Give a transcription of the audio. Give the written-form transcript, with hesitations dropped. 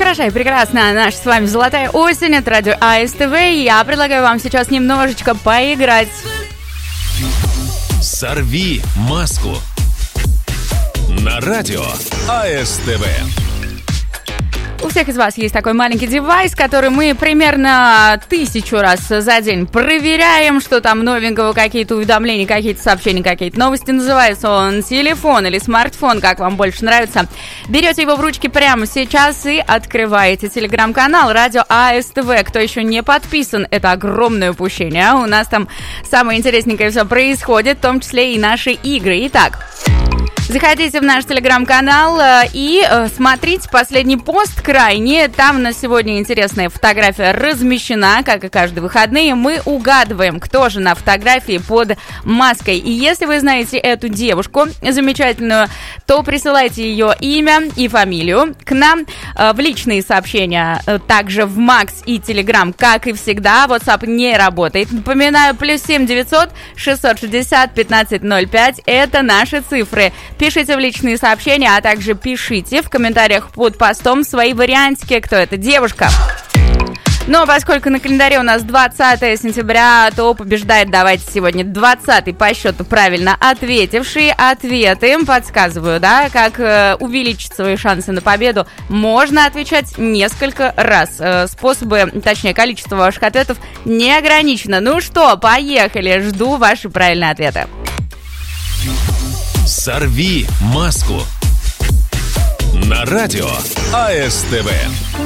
хороша и прекрасна наша с вами золотая осень от радио АСТВ. Я предлагаю вам сейчас немножечко поиграть. Сорви маску на радио АСТВ. У всех из вас есть такой маленький девайс, который мы примерно 1000 раз за день проверяем, что там новенького, какие-то уведомления, какие-то сообщения, какие-то новости. Называется он телефон или смартфон, как вам больше нравится. Берете его в ручки прямо сейчас и открываете телеграм-канал радио АСТВ. Кто еще не подписан, это огромное упущение. У нас там самое интересненькое все происходит, в том числе и наши игры. Итак, заходите в наш телеграм-канал и смотрите последний пост крайне. Там на сегодня интересная фотография размещена, как и каждые выходные. Мы угадываем, кто же на фотографии под маской. И если вы знаете эту девушку замечательную, то присылайте ее имя и фамилию к нам в личные сообщения, также в Макс и Телеграм, как и всегда. WhatsApp не работает. Напоминаю, +7 900 660 1505. Это наши цифры. Пишите в личные сообщения, а также пишите в комментариях под постом свои вариантики, кто эта девушка. Но поскольку на календаре у нас 20 сентября, то побеждает, давайте сегодня 20-й по счету правильно ответивший. Ответы подсказываю, да, как увеличить свои шансы на победу. Можно отвечать несколько раз. Способы, точнее, количество ваших ответов не ограничено. Ну что, поехали, жду ваши правильные ответы. Сорви маску на радио АСТВ.